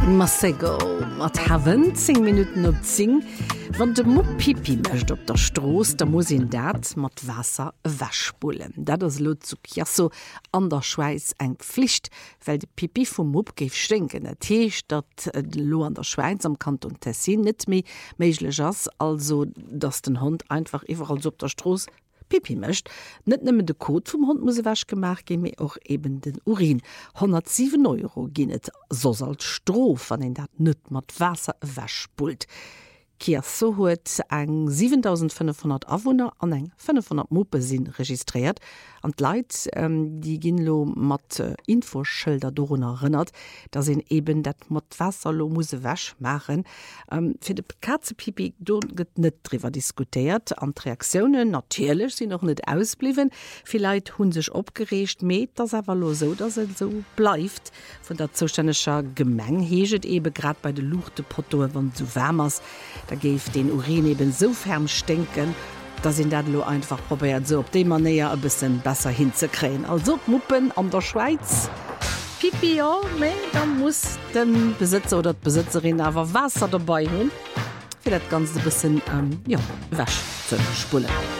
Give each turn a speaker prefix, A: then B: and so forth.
A: Masego mat hawen 10 Minuten op 10. Wann de Mopp Pipi mecht op der Stroos, da muss en dat mat Wasser wäschpullen. Dat ass lo zu Kiasso an der Schweiz eng Pflicht, well de Pipi vum Mopp géif stinken. Et heecht, dat lo an der Schweiz am Kanton Tessin net méi méiglech ass, also dats den Hund einfach iwwer als op der Stroos Pipi mecht. Net nëmmen de Kot vum Hund muss wäsch gemacht gi méi och eben den Urin. 107 € ginnet sos als Strof an en dat net mat Wasser wäschpult. Kiasso huet eng 7500 Awohner an eng 500 Moppe sinn registriert. An Leiit die ginlo mat Infoschilder dorun erinnert, da se eben dat mat Wasserlo musse wäsch machen. Fir de Katzepipi gëtt net drwer diskutiert. An Reaktionen natierlech sie noch net ausbliwen. Vielleicht hunn sech opgerecht met, dass awer lo so, dass het so bleft. Von der zustännescher Gemeng heget eben grad bei de Luchte Porto, wann zu wärmers. Da geif den Urin eben so ferm stinken, dass ihn dat lo einfach probiert, so op de man näher ein bisschen besser hinzukriegen. Also Muppen an der Schweiz. Pipi, ja, dann muss den Besitzer oder die Besitzerin aber Wasser dabei haben, für das Ganze ein bisschen wäsch zu spülen.